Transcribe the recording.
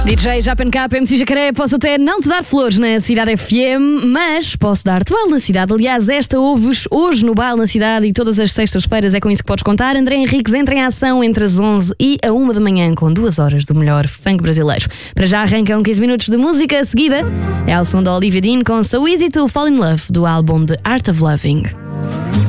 DJ JapenCap, MC Jacaré, posso até não te dar flores na Cidade FM, mas posso dar-te baile na cidade. Aliás, esta ouves hoje no baile na cidade e todas as sextas-feiras é com isso que podes contar. André Henriques entra em ação entre as 11 e a 1 da manhã com 2 horas do melhor funk brasileiro. Para já arrancam 15 minutos de música, a seguida é ao som da Olivia Dean com So Easy to Fall in Love, do álbum The Art of Loving.